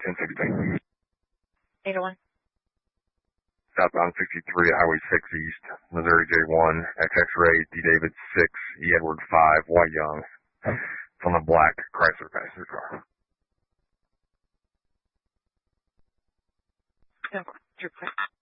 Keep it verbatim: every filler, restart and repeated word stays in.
ten sixteen. eight oh one. Southbound sixty-three, Highway six East, Missouri J one, X X-ray, D David six, E Edward five, Y Young. It's on the black Chrysler passenger car. No,